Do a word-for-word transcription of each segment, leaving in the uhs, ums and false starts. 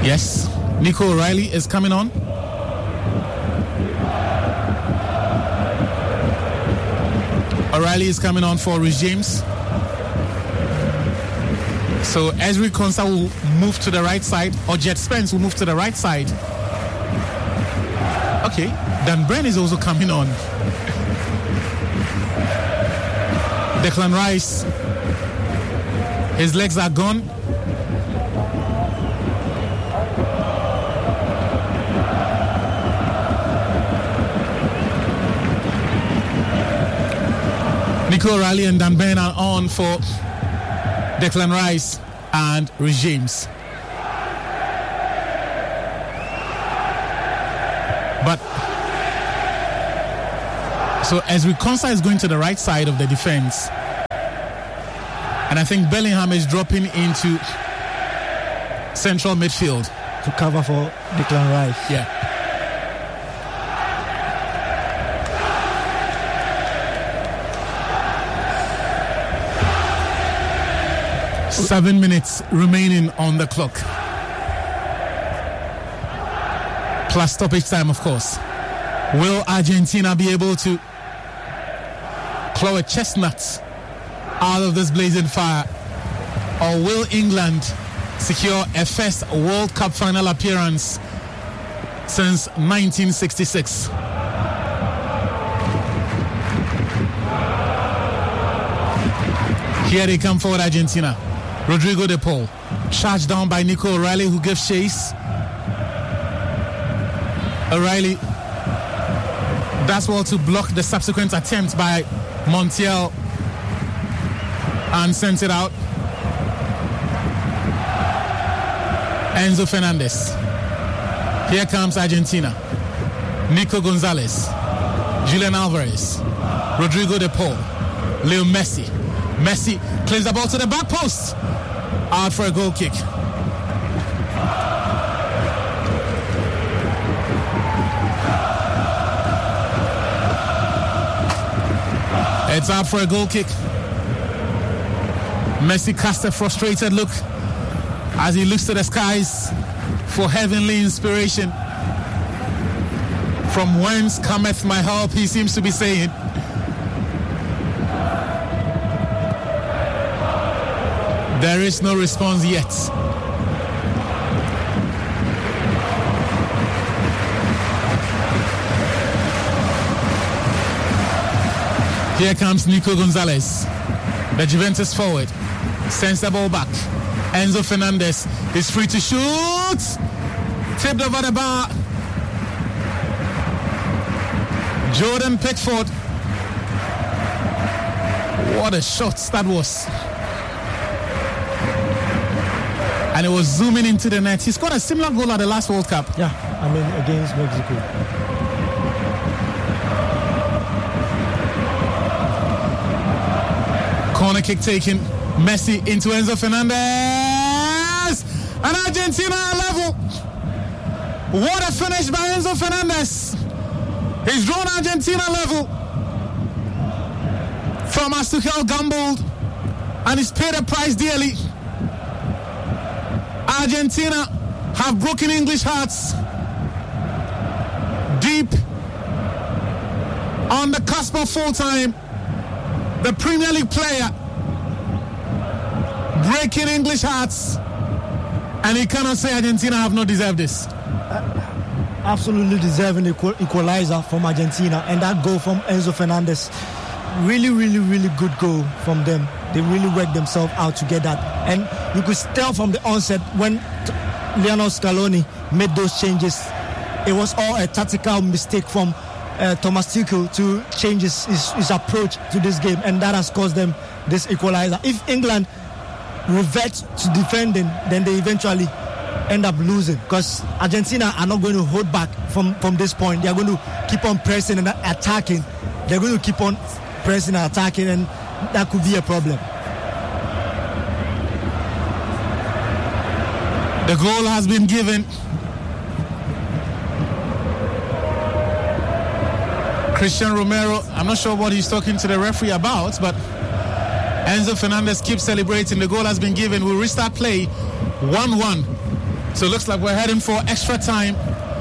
Yes, Nico O'Reilly is coming on. O'Reilly is coming on for Rhys James. So Ezri Konsa will move to the right side, or Jet Spence will move to the right side. Okay, Dan Burn is also coming on. Declan Rice, his legs are gone. Nico O'Reilly and Dan Burn are on for Declan Rice and Rhys James. But so Ezri Konsa is going to the right side of the defense, and I think Bellingham is dropping into central midfield to cover for Declan Rice. Yeah. Seven minutes remaining on the clock. Plus stoppage time, of course. Will Argentina be able to claw a chestnut out of this blazing fire? Or will England secure a first World Cup final appearance since nineteen sixty-six? Here they come forward, Argentina. Rodrigo De Paul, charged down by Nico O'Reilly, who gives chase. O'Reilly does well to block the subsequent attempt by Montiel and sends it out. Enzo Fernandez. Here comes Argentina. Nico Gonzalez, Julian Alvarez, Rodrigo De Paul, Leo Messi. Messi clears the ball to the back post. Out for a goal kick. It's out for a goal kick. Messi casts a frustrated look as he looks to the skies for heavenly inspiration. From whence cometh my help, he seems to be saying. There is no response yet. Here comes Nico Gonzalez, the Juventus forward. Sends the ball back. Enzo Fernandez is free to shoot. Tipped over the bar. Jordan Pickford. What a shot that was. And it was zooming into the net. He scored a similar goal at the last World Cup. Yeah, I mean, against Mexico. Corner kick taken. Messi into Enzo Fernandez. And Argentina are level. What a finish by Enzo Fernandez. He's drawn Argentina level. Thomas Tuchel gambled. And he's paid a price dearly. Argentina have broken English hearts. Deep on the cusp of full time. The Premier League player breaking English hearts. And he cannot say Argentina have not deserved this. Uh, absolutely deserving equal, equalizer from Argentina. And that goal from Enzo Fernandez. Really, really, really good goal from them. They really worked themselves out to get that. And you could tell from the onset when Lionel Scaloni made those changes, it was all a tactical mistake from uh, Thomas Tuchel to change his, his, his approach to this game. And that has caused them this equalizer. If England revert to defending, then they eventually end up losing. Because Argentina are not going to hold back from, from this point. They are going to keep on pressing and attacking. They're going to keep on pressing and attacking, and that could be a problem. The goal has been given. Christian Romero, I'm not sure what he's talking to the referee about, but Enzo Fernandez keeps celebrating. The goal has been given. We'll restart play. one one So it looks like we're heading for extra time.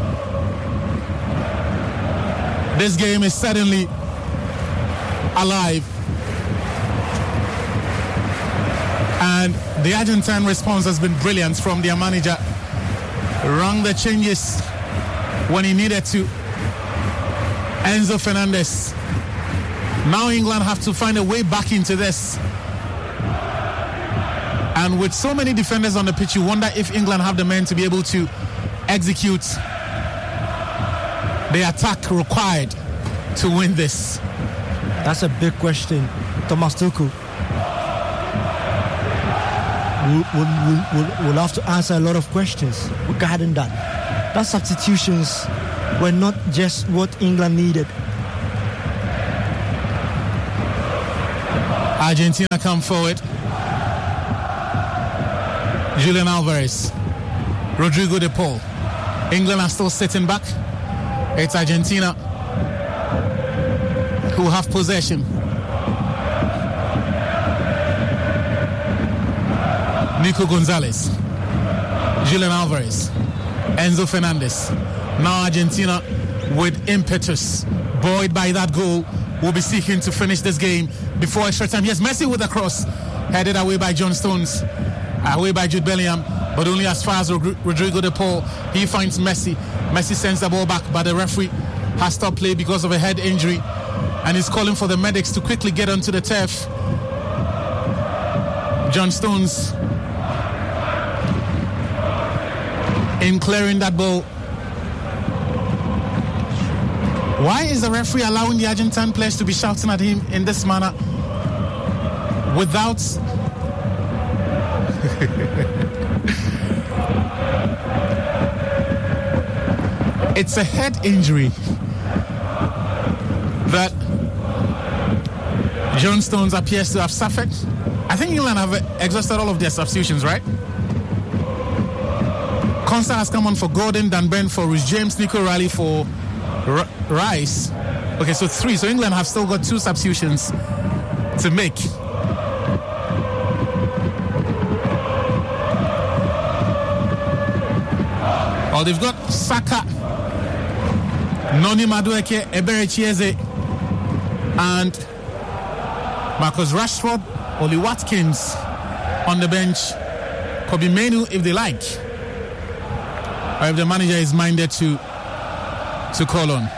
This game is certainly alive. And the Argentine response has been brilliant from their manager. Rung the changes when he needed to. Enzo Fernandez. Now England have to find a way back into this. And with so many defenders on the pitch, you wonder if England have the men to be able to execute the attack required to win this. That's a big question, Thomas Tuchel. We'll, we'll, we'll, we'll have to answer a lot of questions regarding that. That substitutions were not just what England needed. Argentina come forward. Julian Alvarez, Rodrigo de Paul. England are still sitting back. It's Argentina who have possession. Nico Gonzalez, Julian Alvarez, Enzo Fernandez. Now Argentina with impetus, buoyed by that goal, will be seeking to finish this game before extra time. Yes, Messi with a cross, headed away by John Stones, away by Jude Bellingham, but only as far as Rodrigo de Paul. He finds Messi. Messi sends the ball back, but the referee has stopped play because of a head injury, and he's calling for the medics to quickly get onto the turf. John Stones in clearing that ball. Why is the referee allowing the Argentine players to be shouting at him in this manner without it's a head injury that John Stones appears to have suffered. I think England have exhausted all of their substitutions, right? Consta has come on for Gordon, Dan Burn for Rhys James, Nico Riley for R- Rice. Okay, so three. So England have still got two substitutions to make. Oh, they've got Saka, Noni Madueke, Eberechi Eze, and Marcus Rashford, Oli Watkins on the bench. Kobe Menu if they like, or if the manager is minded to to call on.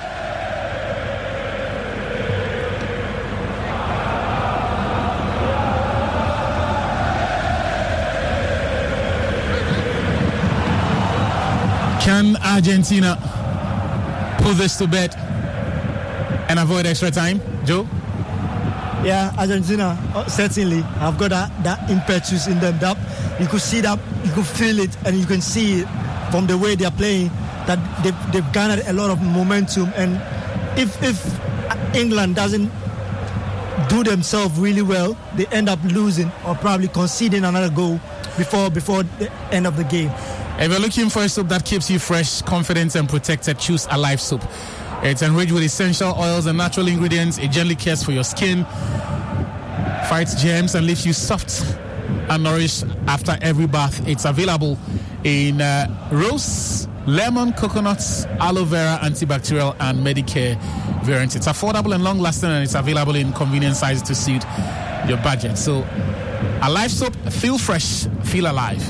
Can Argentina put this to bed and avoid extra time, Joe? Yeah, Argentina uh, certainly have got that, that impetus in them. That you could see that, you could feel it, and you can see it from the way they are playing that they've, they've garnered a lot of momentum. And if if England doesn't do themselves really well, they end up losing or probably conceding another goal before before the end of the game. If you're looking for a soup that keeps you fresh, confident, and protected, choose Alive Soup. It's enriched with essential oils and natural ingredients. It gently cares for your skin, fights germs, and leaves you soft and nourished after every bath. It's available in uh, rose, lemon, coconuts, aloe vera, antibacterial, and Medicare variants. It's affordable and long-lasting, and it's available in convenient sizes to suit your budget. So, Alive Soap, feel fresh, feel alive.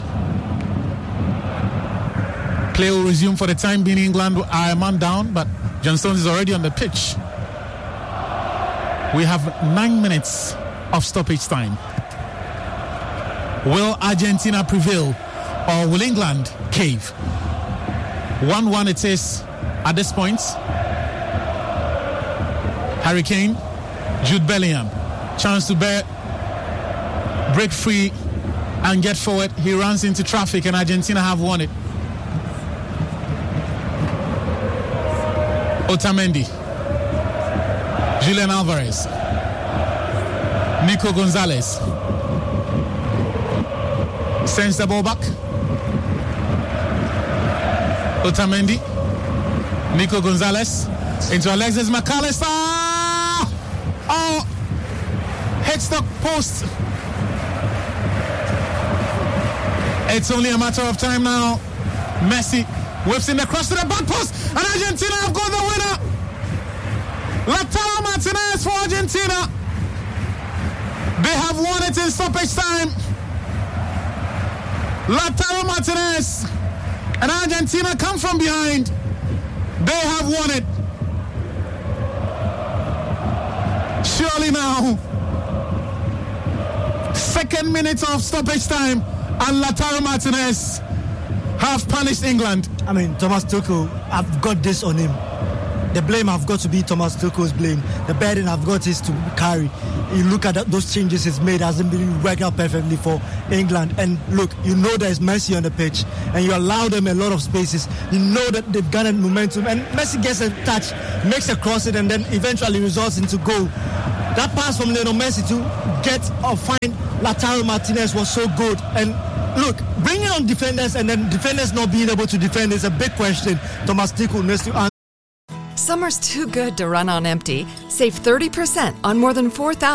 Play will resume for the time being. England are a man down, but John Stones is already on the pitch. We have nine minutes of stoppage time. Will Argentina prevail, or will England cave? one one it is at this point. Harry Kane, Jude Bellingham, chance to bear, break free and get forward. He runs into traffic, and Argentina have won it. Otamendi, Julian Alvarez, Nico Gonzalez sends the ball back. Otamendi, Nico Gonzalez into Alexis McAllister. Oh, headstock post. It's only a matter of time now Messi whips in the cross to the back post, and Argentina have got the winner. Lautaro Martinez for Argentina. They have won it in stoppage time. Lautaro Martinez and Argentina come from behind. They have won it. Surely now, second minute of stoppage time, and Lautaro Martinez have punished England. I mean, Thomas Tuchel, I've got this on him. The blame have got to be Thomas Tuchel's blame. The burden I've got is to carry. You look at those changes he's made, hasn't been worked out perfectly for England. And look, you know there's Messi on the pitch, and you allow them a lot of spaces. You know that they've garnered momentum, and Messi gets a touch, makes a cross it, and then eventually results into goal. That pass from Lionel Messi to get or find Lautaro Martinez was so good. And look, bringing on defenders and then defenders not being able to defend is a big question. Thomas Tuchel needs to answer. Summer's too good to run on empty. Save thirty percent on more than four thousand